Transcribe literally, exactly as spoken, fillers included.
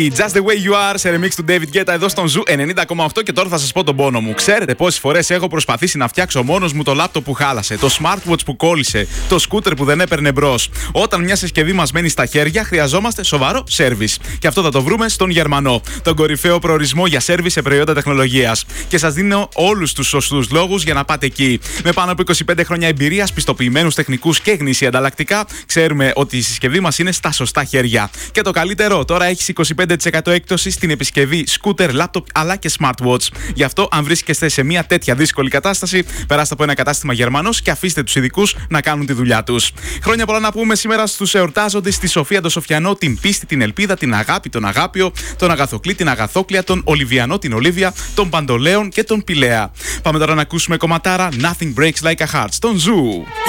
Just the way you are σε remix του David Guetta εδώ στον Ζου ενενήντα κόμμα οκτώ και τώρα θα σας πω τον πόνο μου. Ξέρετε πόσες φορές έχω προσπαθήσει να φτιάξω μόνος μου το λάπτοπ που χάλασε, το smartwatch που κόλλησε, το σκούτερ που δεν έπαιρνε μπρος. Όταν μια συσκευή μας μένει στα χέρια, χρειαζόμαστε σοβαρό service. Και αυτό θα το βρούμε στον Γερμανό, τον κορυφαίο προορισμό για service σε προϊόντα τεχνολογίας. Και σας δίνω όλους τους σωστούς λόγους για να πάτε εκεί. Με πάνω από είκοσι πέντε χρόνια εμπειρίας, πιστοποιημένους τεχνικούς και γνήσια ανταλλακτικά, ξέρουμε ότι η συσκευή μας είναι στα σωστά χέρια. Και το καλύτερο, τώρα έχεις είκοσι πέντε τοις εκατό έκπτωση στην επισκευή σκούτερ, λάπτοπ αλλά και smartwatch. Γι' αυτό, αν βρίσκεστε σε μια τέτοια δύσκολη κατάσταση, περάστε από ένα κατάστημα Γερμανός και αφήστε τους ειδικούς να κάνουν τη δουλειά τους. Χρόνια πολλά να πούμε σήμερα στους εορτάζοντες, τη Σοφία, τον Σοφιανό, την Πίστη, την Ελπίδα, την Αγάπη, τον Αγάπιο, τον Αγαθοκλή, την Αγαθόκλια, τον Ολιβιανό, την Ολίβια, τον Παντολέον και τον Πηλαία. Πάμε τώρα να ακούσουμε κομματάρα Nothing Breaks Like a Heart στον Ζου.